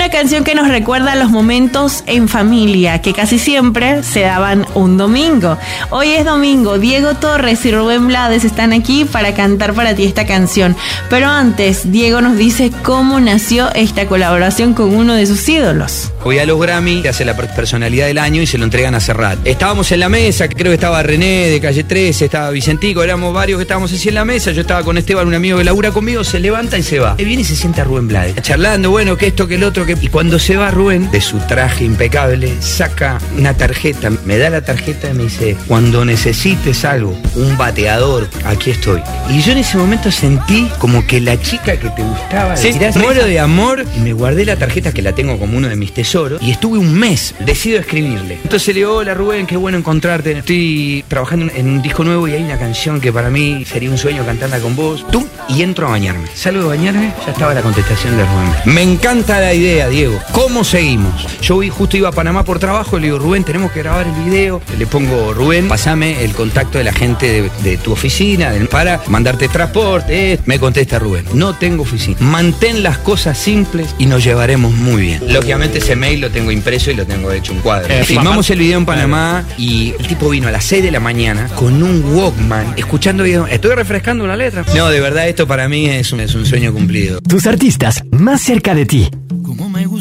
Una canción que nos recuerda los momentos en familia, que casi siempre se daban un domingo. Hoy es domingo, Diego Torres y Rubén Blades están aquí para cantar para ti esta canción. Pero antes, Diego nos dice cómo nació esta colaboración con uno de sus ídolos. Voy a los Grammy, que hace la personalidad del año y se lo entregan a Serrat. Estábamos en la mesa, creo que estaba René de Calle 13, estaba Vicentico, éramos varios que estábamos así en la mesa. Yo estaba con Esteban, un amigo que labura conmigo, se levanta y se va. Y viene y se sienta Rubén Blades, charlando, bueno, que esto, que el otro, que... Y cuando se va Rubén, de su traje impecable, saca una tarjeta, me da la tarjeta y me dice: cuando necesites algo, un bateador, aquí estoy. Y yo en ese momento sentí como que la chica que te gustaba, sí, muero de amor, y me guardé la tarjeta, que la tengo como uno de mis tesoros, y estuve un mes, decido escribirle. Entonces le digo: hola Rubén, qué bueno encontrarte, estoy trabajando en un disco nuevo y hay una canción que para mí sería un sueño cantarla con vos. ¡Tum! Y entro a bañarme. Salgo de bañarme, ya estaba la contestación de Rubén. Me encanta la idea, Diego. ¿Cómo seguimos? Yo justo iba a Panamá por trabajo, le digo: Rubén, tenemos que grabar el video. Le pongo: Rubén, pasame el contacto de la gente de tu oficina para mandarte transporte. Me contesta Rubén: no tengo oficina. Mantén las cosas simples y nos llevaremos muy bien. Lógicamente ese mail lo tengo impreso y lo tengo hecho un cuadro. Filmamos el video en Panamá y el tipo vino a las 6 de la mañana con un Walkman, escuchando video. Estoy refrescando una letra. No, de verdad, esto para mí es un sueño cumplido. Tus artistas más cerca de ti.